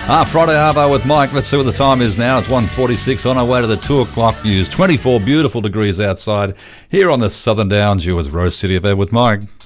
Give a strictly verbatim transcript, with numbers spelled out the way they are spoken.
Ah, Friday Arvo with Mike. Let's see what the time is now. It's one forty-six on our way to the two o'clock news. twenty-four beautiful degrees outside here on the Southern Downs. You with Rose City of Ed with Mike.